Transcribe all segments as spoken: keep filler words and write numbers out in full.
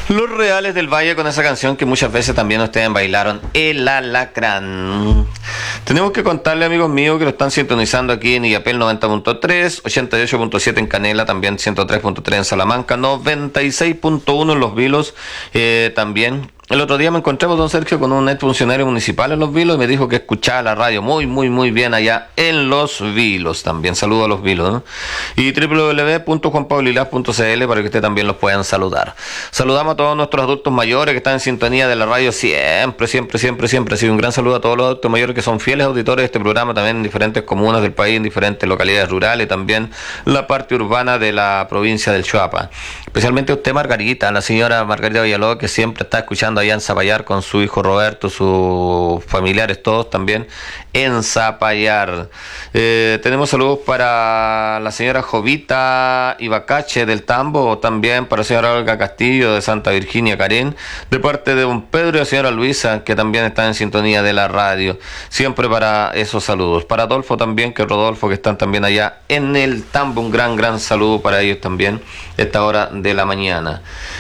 Los Reales del Valle con esa canción que muchas veces también ustedes bailaron, El Alacrán. Tenemos que contarle, amigos míos, que lo están sintonizando aquí en Illapel noventa punto tres, ochenta y ocho punto siete en Canela, también ciento tres punto tres en Salamanca, noventa y seis punto uno en Los Vilos, eh, también. El otro día me encontré con don Sergio con un ex funcionario municipal en Los Vilos y me dijo que escuchaba la radio muy, muy, muy bien allá en Los Vilos también. Saludo a Los Vilos, ¿no? Y doble u doble u doble u punto juan pablo hilaz punto c l para que usted también los puedan saludar. Saludamos a todos nuestros adultos mayores que están en sintonía de la radio siempre, siempre, siempre, siempre. Así un gran saludo a todos los adultos mayores que son fieles auditores de este programa también en diferentes comunas del país, en diferentes localidades rurales y también la parte urbana de la provincia del Choapa. Especialmente a usted, Margarita, la señora Margarita Villalobos, que siempre está escuchando allá en Zapallar con su hijo Roberto, sus familiares todos también en Zapallar. Eh, tenemos saludos para la señora Jovita Ibacache del Tambo, también para la señora Olga Castillo de Santa Virginia Carén, de parte de don Pedro y la señora Luisa, que también están en sintonía de la radio. Siempre para esos saludos. Para Adolfo también, que Rodolfo, que están también allá en el Tambo, un gran, gran saludo para ellos también, esta hora de la mañana.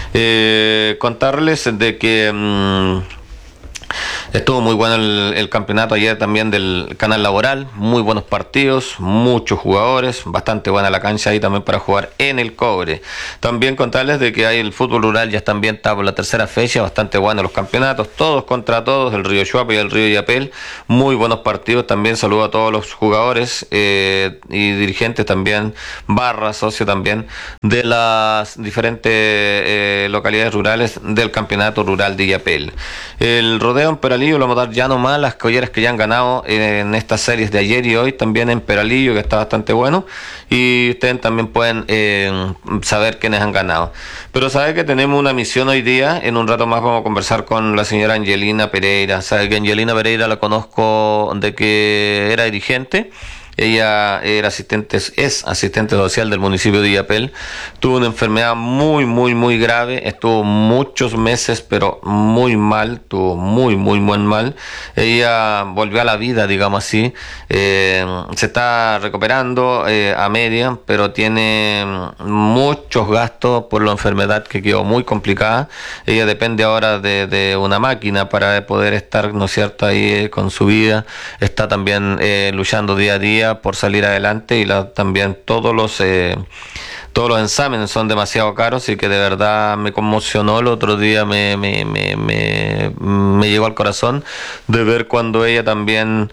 Eh, contarles de que mmm, estuvo muy bueno el, el campeonato ayer también del Canal Laboral, muy buenos partidos, muchos jugadores, bastante buena la cancha ahí también para jugar en el Cobre. También contarles de que hay el fútbol rural, ya está ambientado por la tercera fecha, bastante buenos los campeonatos, todos contra todos, el Río Choapa y el Río Illapel, muy buenos partidos. También saludo a todos los jugadores eh, y dirigentes también, barra, socio también, de las diferentes eh, localidades rurales del campeonato rural de Illapel. El rodeo en Peralillo, lo vamos a dar ya nomás las colleras que ya han ganado en estas series de ayer y hoy, también en Peralillo, que está bastante bueno, y ustedes también pueden eh, saber quiénes han ganado. Pero sabe que tenemos una misión hoy día, en un rato más vamos a conversar con la señora Angelina Pereira. Sabe que Angelina Pereira la conozco de que era dirigente. Ella era asistente, es asistente social del municipio de Illapel. Tuvo una enfermedad muy, muy, muy grave. Estuvo muchos meses, pero muy mal. Estuvo muy, muy, muy mal. Ella volvió a la vida, digamos así. Eh, se está recuperando eh, a media, pero tiene muchos gastos por la enfermedad que quedó muy complicada. Ella depende ahora de, de una máquina para poder estar, ¿no es cierto?, ahí eh, con su vida. Está también eh, luchando día a día por salir adelante y la, también todos los eh, todos los exámenes son demasiado caros y que de verdad me conmocionó el otro día, me, me, me, me, me llegó al corazón de ver cuando ella también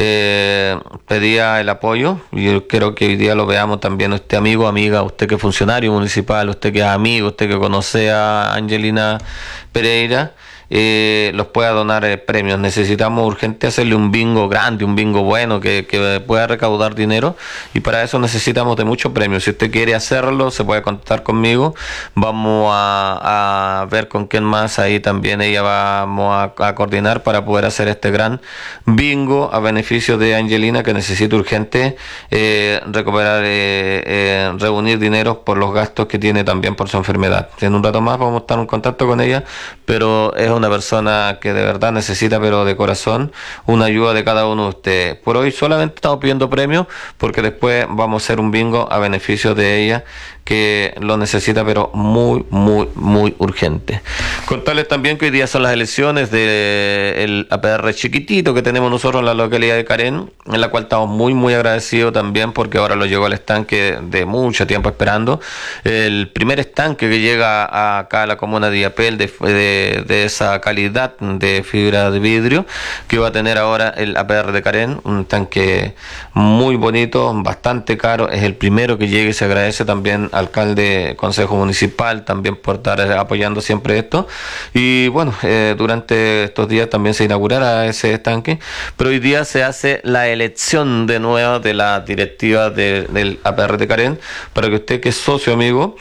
eh, pedía el apoyo. Y yo creo que hoy día lo veamos también, usted amigo, amiga, usted que es funcionario municipal, usted que es amigo, usted que conoce a Angelina Pereira, Eh, los pueda donar eh, premios. Necesitamos urgente hacerle un bingo grande, un bingo bueno que, que pueda recaudar dinero, y para eso necesitamos de muchos premios. Si usted quiere hacerlo, se puede contactar conmigo. Vamos a, a ver con quién más ahí también ella vamos a, a coordinar para poder hacer este gran bingo a beneficio de Angelina, que necesita urgente eh, recuperar, eh, eh, reunir dinero por los gastos que tiene también por su enfermedad. En un rato más vamos a estar en contacto con ella, pero es una persona que de verdad necesita, pero de corazón, una ayuda de cada uno de ustedes. Por hoy solamente estamos pidiendo premios, porque después vamos a hacer un bingo a beneficio de ella, que lo necesita, pero muy, muy, muy urgente. Contarles también que hoy día son las elecciones del A P R chiquitito que tenemos nosotros en la localidad de Carén, en la cual estamos muy, muy agradecidos también, porque ahora lo llegó al estanque de mucho tiempo esperando. El primer estanque que llega acá a la comuna de Illapel de, de, de esa calidad de fibra de vidrio que va a tener ahora el A P R de Carén, un tanque muy bonito, bastante caro. Es el primero que llegue y se agradece también alcalde, consejo municipal, también por estar apoyando siempre esto. Y bueno, eh, durante estos días también se inaugurará ese estanque, pero hoy día se hace la elección de nuevo de la directiva de, del A P R de Carén, para que usted, que es socio, amigo,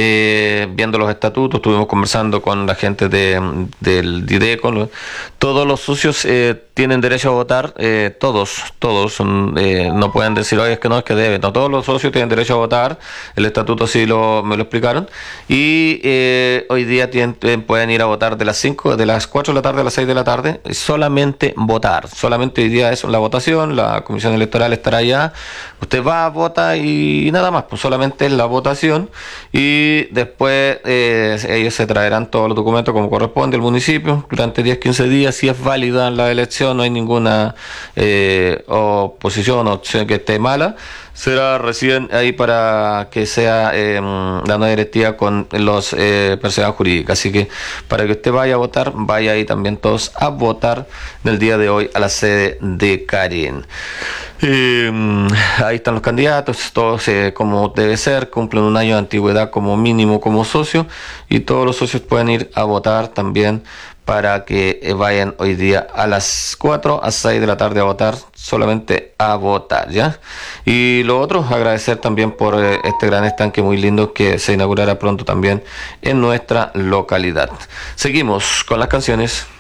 eh, viendo los estatutos, estuvimos conversando con la gente de, del Dideco, ¿no? Todos los socios eh, tienen derecho a votar, eh, todos, todos, eh, no pueden decir, oye, es que no, es que deben, no, todos los socios tienen derecho a votar. El estatuto Potosí lo, me lo explicaron. Y eh, hoy día tienen, pueden ir a votar de las cinco, de las cuatro de la tarde a las seis de la tarde, solamente votar. Solamente hoy día es la votación, la comisión electoral estará allá. Usted va, vota y nada más, pues solamente es la votación. Y después eh, ellos se traerán todos los documentos como corresponde al municipio durante diez a quince días. Si es válida la elección, no hay ninguna eh, oposición o opción que esté mala, será recién ahí para que sea eh, la nueva directiva con los eh, personas jurídicas. Así que para que usted vaya a votar, vaya ahí también todos a votar del día de hoy a la sede de Karen. Eh, ahí están los candidatos, todos eh, como debe ser, cumplen un año de antigüedad como mínimo como socio, y todos los socios pueden ir a votar también para que eh, vayan hoy día a las cuatro a seis de la tarde a votar, solamente a votar, ¿ya? Y lo otro, agradecer también por eh, este gran estanque muy lindo que se inaugurará pronto también en nuestra localidad. Seguimos con las canciones.